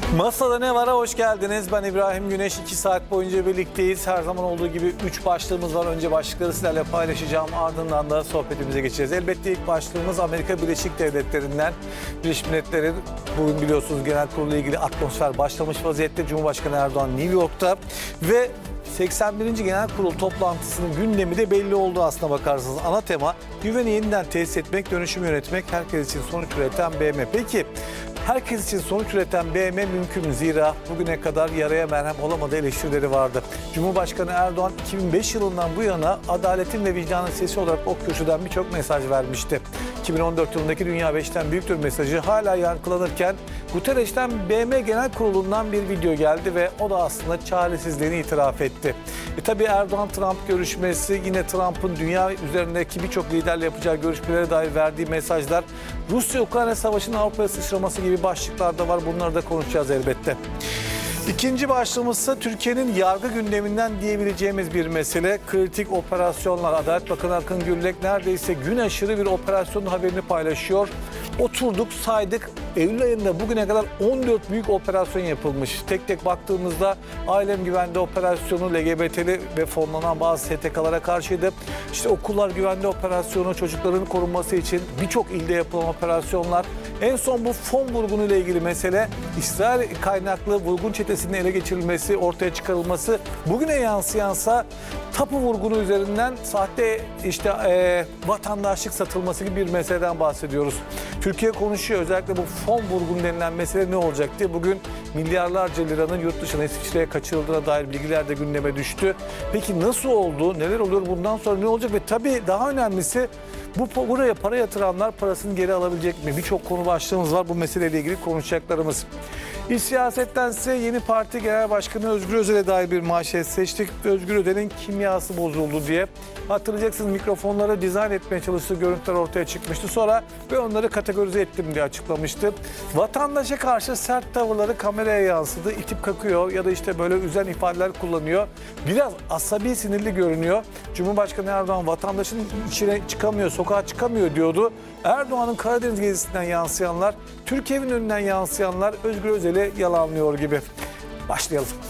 Masada ne var'a hoş geldiniz. Ben İbrahim Güneş. 2 saat boyunca birlikteyiz. Her zaman olduğu gibi 3 başlığımız var. Önce başlıkları sizlerle paylaşacağım. Ardından da sohbetimize geçeceğiz. Elbette ilk başlığımız Amerika Birleşik Devletleri'nden. Birleşmiş Milletler'in bugün biliyorsunuz genel kurulu ile ilgili atmosfer başlamış vaziyette. Cumhurbaşkanı Erdoğan New York'ta ve 81. Genel Kurul toplantısının gündemi de belli oldu aslına bakarsanız. Ana tema güveni yeniden tesis etmek, dönüşümü yönetmek, herkes için sonuç üreten BM. Peki herkes için sonuç üreten BM mümkün mü? Zira bugüne kadar yaraya merhem olamadığı eleştirileri vardı. Cumhurbaşkanı Erdoğan 2005 yılından bu yana adaletin ve vicdanın sesi olarak o köşeden birçok mesaj vermişti. 2014 yılındaki Dünya 5'ten büyüktür mesajı hala yankılanırken Guterres'ten BM Genel Kurulu'ndan bir video geldi ve o da aslında çaresizliğini itiraf etti. Tabii Erdoğan-Trump görüşmesi, yine Trump'ın dünya üzerindeki birçok liderle yapacağı görüşmelere dair verdiği mesajlar, Rusya-Ukrayna Savaşı'nın Avrupa'ya sıçraması gibi başlıklar da var. Bunları da konuşacağız elbette. İkinci başlığımız ise Türkiye'nin yargı gündeminden diyebileceğimiz bir mesele. Kritik operasyonlar. Adalet Bakanı Akın Gürlek neredeyse gün aşırı bir operasyonun haberini paylaşıyor. Oturduk, saydık. Eylül ayında bugüne kadar 14 büyük operasyon yapılmış. Tek tek baktığımızda ailem güvende operasyonu, LGBT'li ve fonlanan bazı STK'lara karşıydı. İşte okullar güvende operasyonu, çocukların korunması için birçok ilde yapılan operasyonlar. En son bu fon vurgunu ile ilgili mesele, İsrail kaynaklı vurgun çetesinin ele geçirilmesi, ortaya çıkarılması. Bugüne yansıyansa tapu vurgunu üzerinden sahte vatandaşlık satılması gibi bir meseleden bahsediyoruz. Türkiye konuşuyor. Özellikle bu fon vurgun denilen mesele ne olacak diye. Bugün milyarlarca liranın yurt dışına, İsviçre'ye kaçırıldığına dair bilgiler de gündeme düştü. Peki nasıl oldu? Neler oluyor? Bundan sonra ne olacak? Ve tabii daha önemlisi buraya para yatıranlar parasını geri alabilecek mi? Birçok konu başlığımız var. Bu meseleyle ilgili konuşacaklarımız. İç siyasettense yeni parti genel başkanı Özgür Özel'e dair bir manşet seçtik. Özgür Özel'in kimyası bozuldu diye. Hatırlayacaksınız, mikrofonları dizayn etmeye çalıştığı görüntüler ortaya çıkmıştı. Sonra ve onları kategorize ettim diye açıklamıştı. Vatandaşa karşı sert tavırları kameraya yansıdı. İtip kakıyor ya da işte böyle üzen ifadeler kullanıyor. Biraz asabi, sinirli görünüyor. Cumhurbaşkanı Erdoğan vatandaşın içine çıkamıyor, sokağa çıkamıyor diyordu. Erdoğan'ın Karadeniz gezisinden yansıyanlar, Türkiye'nin önünden yansıyanlar Özgür Özel'i yalanlıyor gibi. Başlayalım.